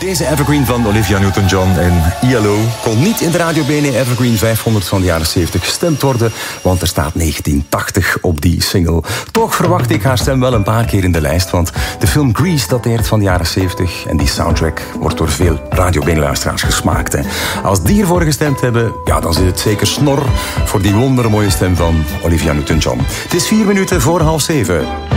Deze evergreen van Olivia Newton-John en ILO kon niet in de Radio Bene Evergreen 500 van de jaren 70 gestemd worden, want er staat 1980 op die single. Toch verwacht ik haar stem wel een paar keer in de lijst, want de film Grease dateert van de jaren 70 en die soundtrack wordt door veel Radio Bene-luisteraars gesmaakt. Hè. Als die ervoor gestemd hebben, ja, dan zit het zeker snor voor die wondermooie stem van Olivia Newton-John. Het is 4 minuten voor 6:30.